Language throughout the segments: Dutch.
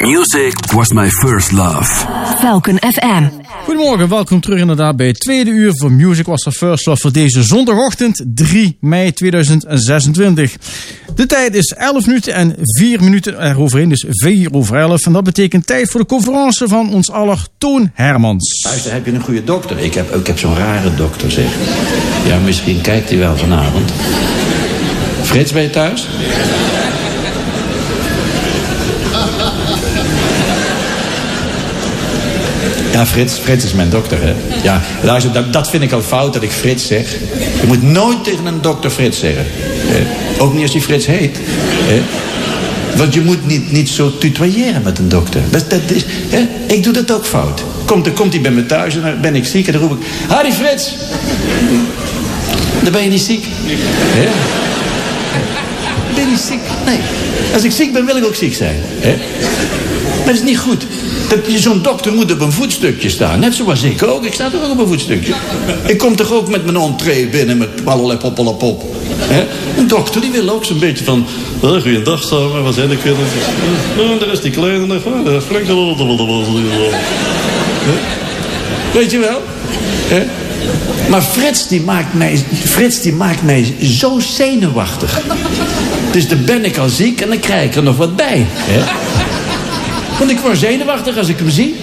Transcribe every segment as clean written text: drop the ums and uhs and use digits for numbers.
Music was my first love. Falcon FM. Goedemorgen, welkom terug inderdaad bij het tweede uur van Music was my first love voor deze zondagochtend 3 mei 2026. De tijd is 11 minuten en 4 minuten eroverheen, dus 4:11. En dat betekent tijd voor de conferentie van ons aller Toon Hermans. Luister, heb je een goede dokter? Ik heb zo'n rare dokter, zeg. Ja, misschien kijkt hij wel vanavond. Frits, ben je thuis? Ja, Frits is mijn dokter, hè. Ja, luister, dat vind ik al fout dat ik Frits zeg. Je moet nooit tegen een dokter Frits zeggen. Ook niet als hij Frits heet. Want je moet niet zo tutoyeren met een dokter. Dat is, ik doe dat ook fout. Komt hij bij me thuis en dan ben ik ziek en dan roep ik... Harry Frits! Dan ben je niet ziek. Ben je niet ziek? Nee. Als ik ziek ben, wil ik ook ziek zijn. Maar dat is niet goed. Zo'n dokter moet op een voetstukje staan. Net zoals ik ook. Ik sta toch ook op een voetstukje. Ik kom toch ook met mijn entree binnen met allerlei poppelapop. Een dokter die wil ook zo'n beetje van... Goeiedag samen, wat zijn de kinderen? Daar is die kleine nog. Flink. Weet je wel? Maar Frits die maakt mij zo zenuwachtig. Dus dan ben ik al ziek en dan krijg ik er nog wat bij. Want ik word zenuwachtig als ik hem zie.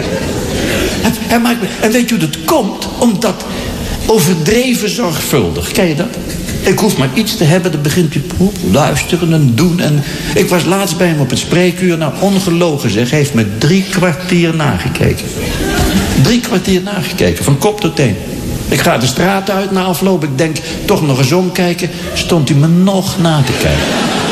En weet je hoe dat komt? Omdat overdreven zorgvuldig. Ken je dat? Ik hoef maar iets te hebben, dan begint hij luisteren en doen. En ik was laatst bij hem op het spreekuur. Nou, ongelogen zeg, hij heeft me 3 kwartier nagekeken. 3 kwartier nagekeken, van kop tot teen. Ik ga de straat uit na afloop. Ik denk, toch nog eens omkijken. Stond hij me nog na te kijken.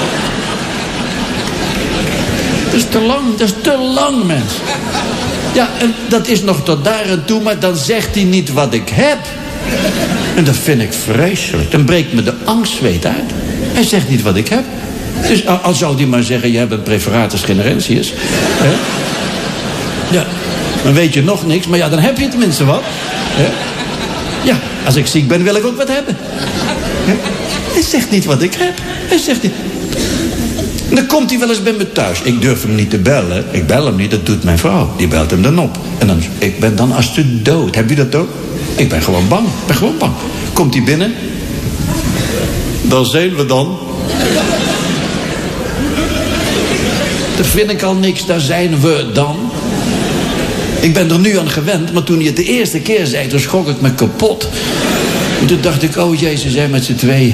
Dat is te lang, mens. Ja, en dat is nog tot daar en toe, maar dan zegt hij niet wat ik heb. En dat vind ik vreselijk. Dan breekt me de angstzweet uit. Hij zegt niet wat ik heb. Dus al zou hij maar zeggen, je hebt een preferatus generensius. Ja, dan weet je nog niks, maar ja, dan heb je tenminste wat. Ja, als ik ziek ben, wil ik ook wat hebben. Hij zegt niet wat ik heb. Hij zegt niet... Dan komt hij wel eens bij me thuis. Ik durf hem niet te bellen. Ik bel hem niet, dat doet mijn vrouw. Die belt hem dan op. En dan, ik ben dan als de dood. Heb je dat ook? Ik ben gewoon bang. Komt hij binnen? Dan zijn we dan. Dat vind ik al niks, daar zijn we dan. Ik ben er nu aan gewend, maar toen hij het de eerste keer zei... toen schrok ik me kapot. En toen dacht ik, oh jezus, ze zijn met z'n tweeën.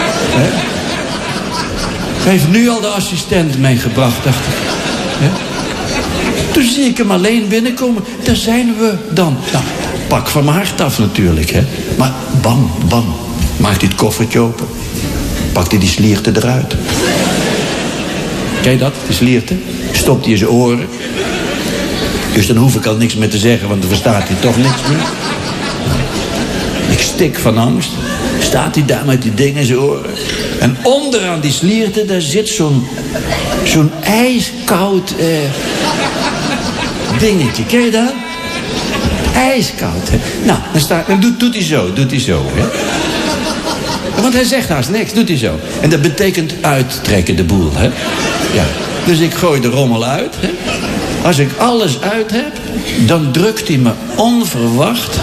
Hij heeft nu al de assistent meegebracht, dacht ik. Toen zie ik hem alleen binnenkomen. Daar zijn we dan. Nou, pak van mijn hart af natuurlijk, hè. Maar bam. Maakt hij het koffertje open. Pakt hij die slierte eruit. Ken je dat, die slierte? Stopt hij in zijn oren. Dus dan hoef ik al niks meer te zeggen, want dan verstaat hij toch niks meer. Ik stik van angst. Staat hij daar met die dingen in zijn oren. En onderaan die slierte, daar zit zo'n ijskoud dingetje. Ken je dat? Ijskoud. Hè? Nou, dan doet hij zo. Hè? Want hij zegt haast niks, doet hij zo. En dat betekent uittrekken de boel. Hè? Ja. Dus ik gooi de rommel uit. Hè? Als ik alles uit heb, dan drukt hij me onverwacht...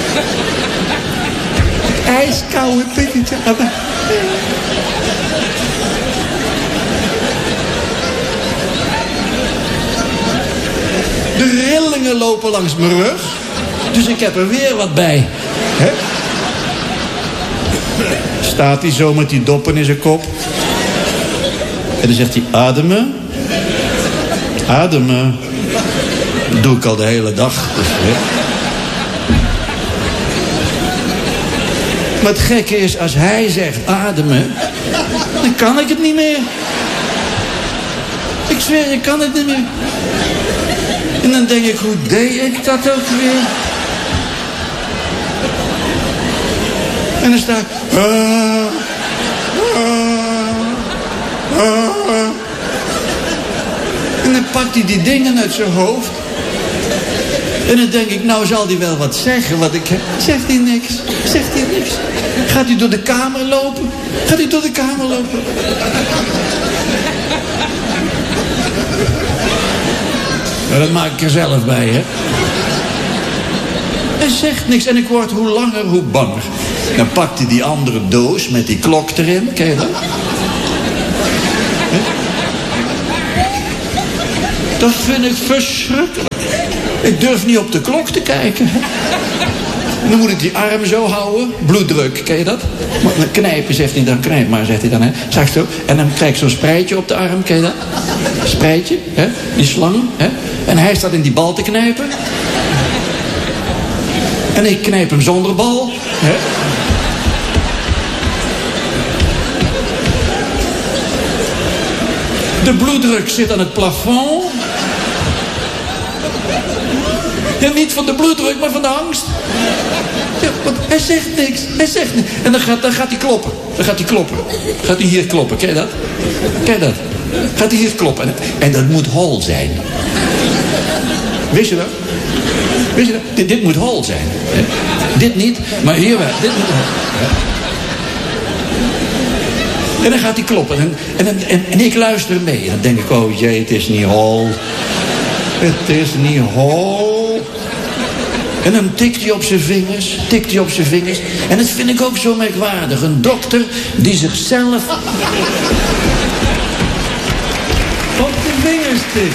ijskoude pikketje. De rillingen lopen langs mijn rug. Dus ik heb er weer wat bij. Hè? Staat hij zo met die doppen in zijn kop. En dan zegt hij, ademen. Ademen. Dat doe ik al de hele dag. Dus, hè? Maar het gekke is, als hij zegt ademen, dan kan ik het niet meer. Ik zweer, ik kan het niet meer. En dan denk ik, hoe deed ik dat ook weer? En dan sta ik... En dan pakt hij die dingen uit zijn hoofd. En dan denk ik, nou zal hij wel wat zeggen wat ik heb. Zegt hij niks. Gaat hij door de kamer lopen? dat maak ik er zelf bij, hè. Hij zegt niks en ik word hoe langer hoe banger. Dan pakt hij die andere doos met die klok erin. Ken je dat? Dat vind ik verschrikkelijk. Ik durf niet op de klok te kijken. Dan moet ik die arm zo houden. Bloeddruk, ken je dat? Maar knijpen, zegt hij dan. Knijp maar, zegt hij dan. Hè? Zag zo. En dan krijg ik zo'n spreidje op de arm, ken je dat? Spreidje, hè? Die slang. Hè? En hij staat in die bal te knijpen. En ik knijp hem zonder bal. Hè? De bloeddruk zit aan het plafond. Ja, niet van de bloeddruk, maar van de angst. Ja, want hij zegt niks. Hij zegt niks. En dan gaat hij kloppen. Dan gaat hij kloppen. Gaat hij hier kloppen. Ken je dat? Ken je dat? Gaat hij hier kloppen. En dat moet hol zijn. Wist je dat? Wist je dat? Dit moet hol zijn. Hè? Dit niet, maar hier wel. Dit moet hol. En dan gaat hij kloppen. En ik luister mee. En dan denk ik, oh jee, het is niet hol. Het is niet hol. En dan tikt hij op zijn vingers. Tikt hij op zijn vingers. En dat vind ik ook zo merkwaardig. Een dokter die zichzelf op de vingers tikt.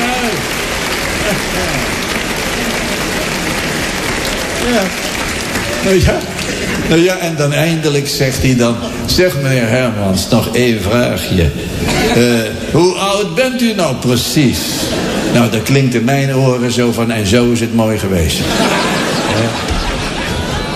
Ja. Nou ja, en dan eindelijk zegt hij dan... Zeg meneer Hermans, nog één vraagje. Hoe oud bent u nou precies? Nou, dat klinkt in mijn oren zo van... En zo is het mooi geweest.